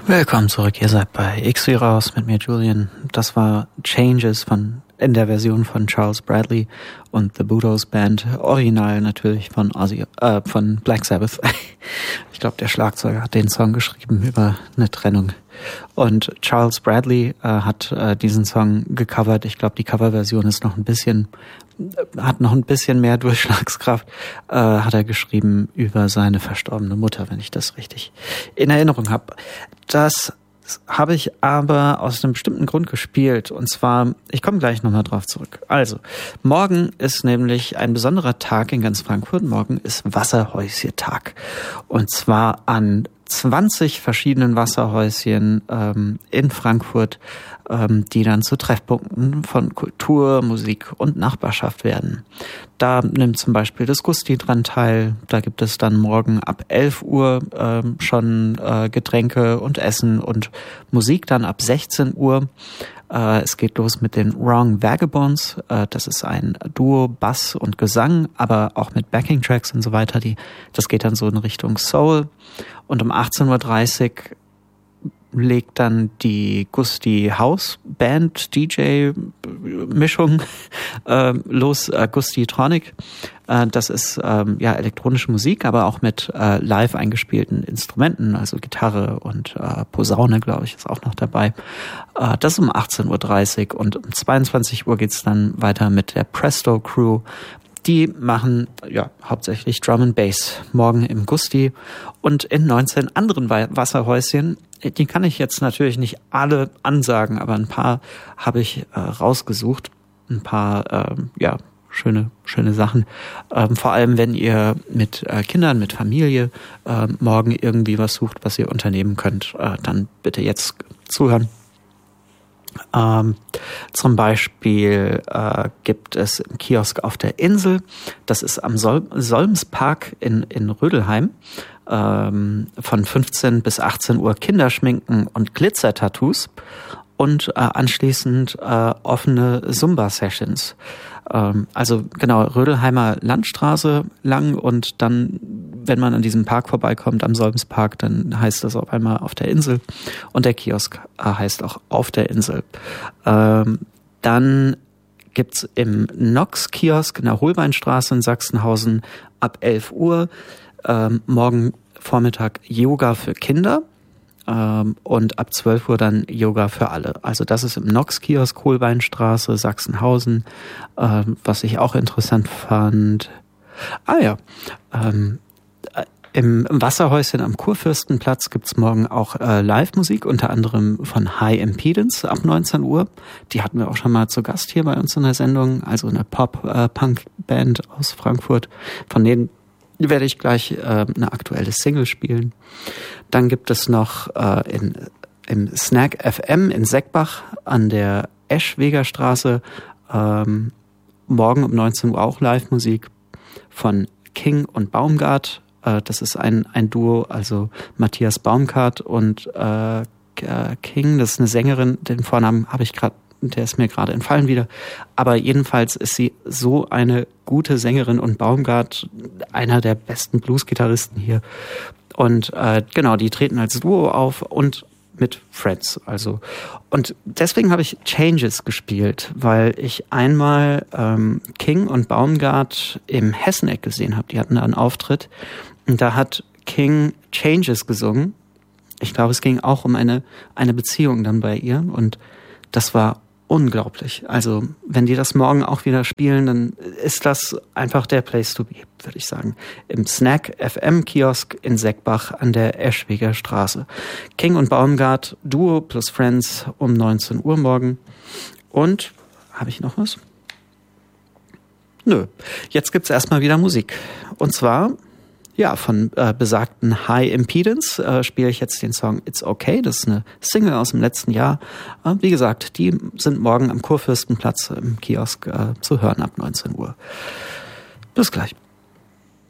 Willkommen zurück, ihr seid bei X-Wie raus mit mir, Julian. Das war Changes in der Version von Charles Bradley und The Budos Band, original natürlich von Black Sabbath. Ich glaube, der Schlagzeuger hat den Song geschrieben über eine Trennung. Und Charles Bradley hat diesen Song gecovert. Ich glaube, die Coverversion ist hat noch ein bisschen mehr Durchschlagskraft. Hat er geschrieben über seine verstorbene Mutter, wenn ich das richtig in Erinnerung habe. Das habe ich aber aus einem bestimmten Grund gespielt. Und zwar, ich komme gleich nochmal drauf zurück. Also, morgen ist nämlich ein besonderer Tag in ganz Frankfurt. Morgen ist Wasserhäuschen-Tag. Und zwar an 20 verschiedenen Wasserhäuschen in Frankfurt, die dann zu Treffpunkten von Kultur, Musik und Nachbarschaft werden. Da nimmt zum Beispiel das Gusti dran teil. Da gibt es dann morgen ab 11 Uhr schon Getränke und Essen und Musik dann ab 16 Uhr. Es geht los mit den Wrong Vagabonds. Das ist ein Duo, Bass und Gesang, aber auch mit Backing-Tracks und so weiter. Das geht dann so in Richtung Soul. Und um 18.30 Uhr legt dann die Gusti House Band DJ Mischung los, Gusti Tronic. Das ist elektronische Musik, aber auch mit live eingespielten Instrumenten, also Gitarre und Posaune, glaube ich, ist auch noch dabei. Das um 18.30 Uhr und um 22 Uhr geht's dann weiter mit der Presto Crew. Die machen hauptsächlich Drum and Bass morgen im Gusti und in 19 anderen Wasserhäuschen. Die kann ich jetzt natürlich nicht alle ansagen, aber ein paar habe ich rausgesucht. Ein paar schöne Sachen. Vor allem, wenn ihr mit Kindern, mit Familie morgen irgendwie was sucht, was ihr unternehmen könnt, dann bitte jetzt zuhören. Zum Beispiel gibt es im Kiosk auf der Insel, das ist am Solmspark in Rödelheim, von 15 bis 18 Uhr Kinderschminken und Glitzer-Tattoos und anschließend offene Zumba-Sessions. Also genau, Rödelheimer Landstraße lang und dann, wenn man an diesem Park vorbeikommt, am Solmspark, dann heißt das auf einmal auf der Insel und der Kiosk heißt auch auf der Insel. Dann gibt's im Nox-Kiosk in der Holbeinstraße in Sachsenhausen ab 11 Uhr morgen Vormittag Yoga für Kinder. Und ab 12 Uhr dann Yoga für alle. Also das ist im Nox-Kiosk, Holbeinstraße, Sachsenhausen, was ich auch interessant fand. Im Wasserhäuschen am Kurfürstenplatz gibt's morgen auch Live-Musik, unter anderem von High Impedance ab 19 Uhr. Die hatten wir auch schon mal zu Gast hier bei uns in der Sendung, also eine Pop-Punk-Band aus Frankfurt. Von denen werde ich gleich eine aktuelle Single spielen. Dann gibt es noch im Snack FM in Seckbach an der Eschweger Straße morgen um 19 Uhr auch Live-Musik von King und Baumgart. Das ist ein Duo, also Matthias Baumgart und King, das ist eine Sängerin, den Vornamen habe ich gerade, der ist mir gerade entfallen wieder. Aber jedenfalls ist sie so eine gute Sängerin und Baumgart einer der besten Blues-Gitarristen hier. Und die treten als Duo auf und mit Friends. Also. Und deswegen habe ich Changes gespielt, weil ich einmal King und Baumgart im Hesseneck gesehen habe. Die hatten da einen Auftritt. Und da hat King Changes gesungen. Ich glaube, es ging auch um eine Beziehung dann bei ihr. Und das war unglaublich. Also, wenn die das morgen auch wieder spielen, dann ist das einfach der Place to be, würde ich sagen. Im Snack FM Kiosk in Seckbach an der Eschweger Straße. King und Baumgart, Duo plus Friends um 19 Uhr morgen. Und, habe ich noch was? Nö. Jetzt gibt's erstmal wieder Musik. Und zwar von besagten High Impedance spiele ich jetzt den Song It's Okay. Das ist eine Single aus dem letzten Jahr. Wie gesagt, die sind morgen am Kurfürstenplatz im Kiosk zu hören ab 19 Uhr. Bis gleich.